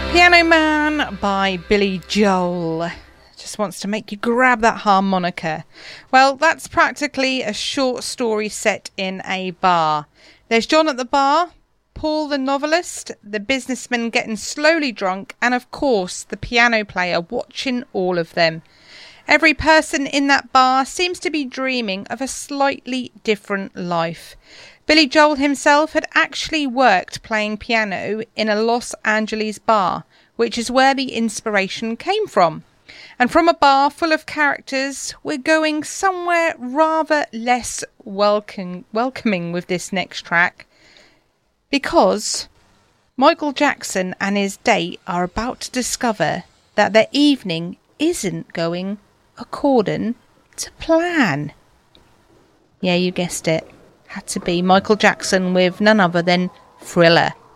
Piano Man by Billy Joel. Just wants to make you grab that harmonica. Well, that's practically a short story set in a bar. There's John at the bar, Paul the novelist, the businessman getting slowly drunk, and of course the piano player watching all of them. Every person in that bar seems to be dreaming of a slightly different life. Billy Joel himself had actually worked playing piano in a Los Angeles bar, which is where the inspiration came from. And from a bar full of characters, we're going somewhere rather less welcoming with this next track, because Michael Jackson and his date are about to discover that their evening isn't going according to plan. Yeah, you guessed it. Had to be Michael Jackson with none other than Thriller.